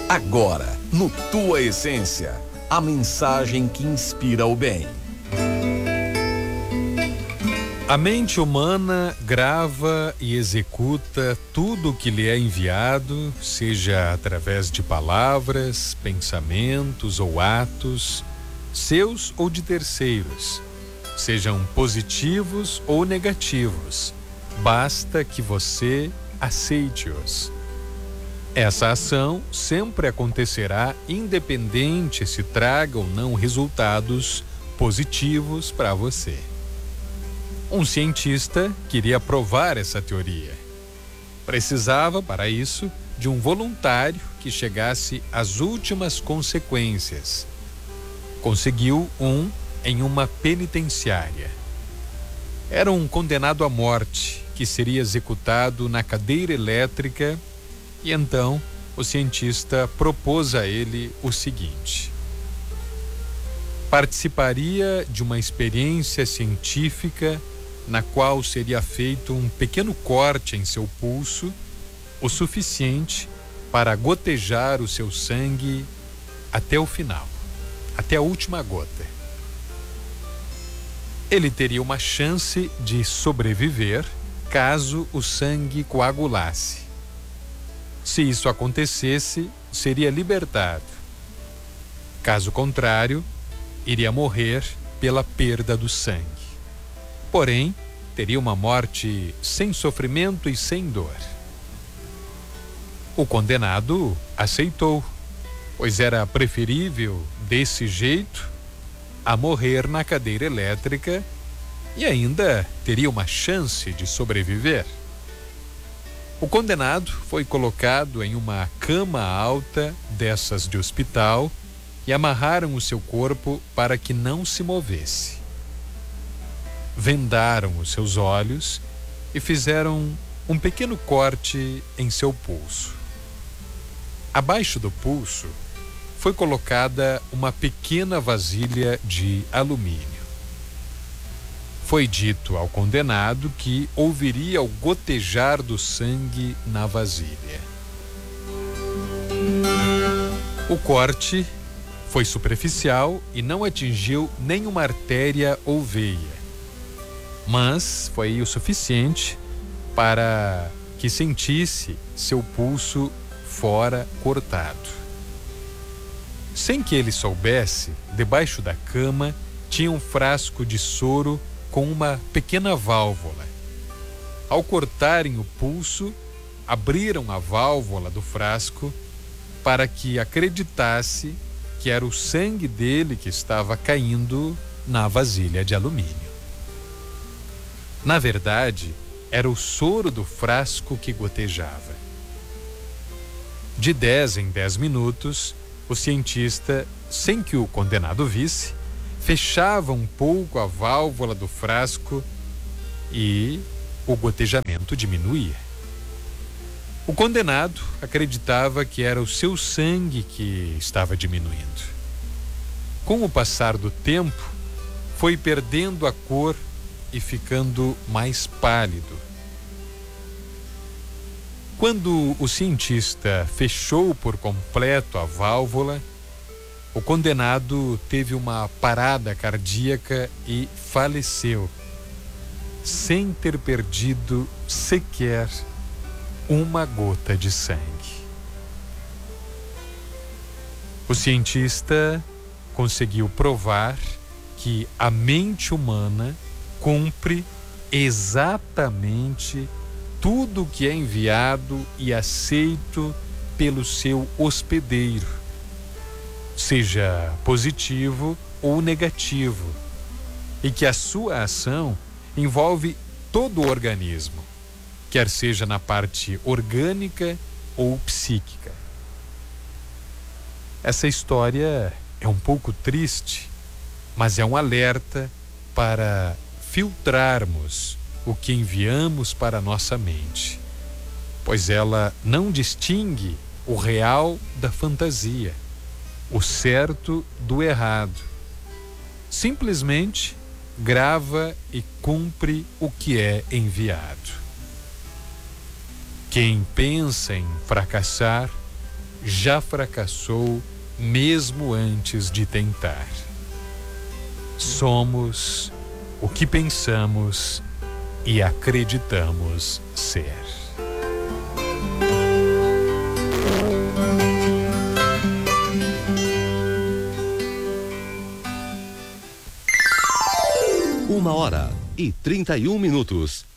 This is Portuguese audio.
Agora, no Tua Essência, a mensagem que inspira o bem. A mente humana grava e executa tudo o que lhe é enviado, seja através de palavras, pensamentos ou atos, seus ou de terceiros, sejam positivos ou negativos. Basta que você aceite-os. Essa ação sempre acontecerá independente se traga ou não resultados positivos para você. Um cientista queria provar essa teoria. Precisava, para isso, de um voluntário que chegasse às últimas consequências. Conseguiu um em uma penitenciária. Era um condenado à morte que seria executado na cadeira elétrica e então o cientista propôs a ele o seguinte: participaria de uma experiência científica na qual seria feito um pequeno corte em seu pulso, o suficiente para gotejar o seu sangue até o final, até a última gota. Ele teria uma chance de sobreviver caso o sangue coagulasse. Se isso acontecesse, seria libertado. Caso contrário, iria morrer pela perda do sangue. Porém, teria uma morte sem sofrimento e sem dor. O condenado aceitou, pois era preferível desse jeito a morrer na cadeira elétrica e ainda teria uma chance de sobreviver. O condenado foi colocado em uma cama alta dessas de hospital e amarraram o seu corpo para que não se movesse. Vendaram os seus olhos e fizeram um pequeno corte em seu pulso. Abaixo do pulso foi colocada uma pequena vasilha de alumínio. Foi dito ao condenado que ouviria o gotejar do sangue na vasilha. O corte foi superficial e não atingiu nenhuma artéria ou veia, mas foi o suficiente para que sentisse seu pulso fora cortado. Sem que ele soubesse, debaixo da cama tinha um frasco de soro com uma pequena válvula. Ao cortarem o pulso, abriram a válvula do frasco para que acreditasse que era o sangue dele que estava caindo na vasilha de alumínio. Na verdade, era o soro do frasco que gotejava. De 10 em 10 minutos, o cientista, sem que o condenado visse, fechava um pouco a válvula do frasco e o gotejamento diminuía. O condenado acreditava que era o seu sangue que estava diminuindo. Com o passar do tempo, foi perdendo a cor e ficando mais pálido. Quando o cientista fechou por completo a válvula, o condenado teve uma parada cardíaca e faleceu, sem ter perdido sequer uma gota de sangue. O cientista conseguiu provar que a mente humana cumpre exatamente tudo o que é enviado e aceito pelo seu hospedeiro, seja positivo ou negativo, e que a sua ação envolve todo o organismo, quer seja na parte orgânica ou psíquica. Essa história é um pouco triste, mas é um alerta para filtrarmos o que enviamos para a nossa mente, pois ela não distingue o real da fantasia, o certo do errado. Simplesmente grava e cumpre o que é enviado. Quem pensa em fracassar já fracassou mesmo antes de tentar. Somos o que pensamos e acreditamos ser. Uma hora e 31 minutos.